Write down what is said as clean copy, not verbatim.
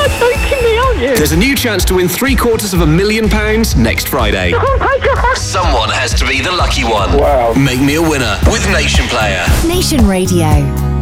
not joking me, are you? There's a new chance to win £750,000 next Friday. Someone has to be the lucky one. Wow. Make me a winner with Nation Player. Nation Radio.